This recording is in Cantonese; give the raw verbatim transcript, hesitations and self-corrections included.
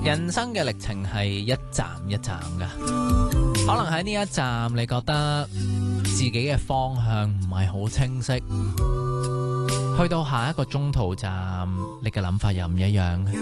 人生嘅歷程係一站一站噶，可能喺呢一站你覺得自己嘅方向唔係好清晰，去到下一個中途站，你嘅諗法又唔一樣。